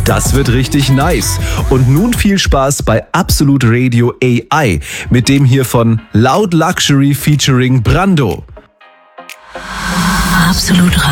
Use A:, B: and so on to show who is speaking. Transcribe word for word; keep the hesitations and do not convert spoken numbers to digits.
A: Das wird richtig nice. Und nun viel Spaß bei Absolut Radio A I mit dem hier von Loud Luxury featuring Brando.
B: Absolut Radio.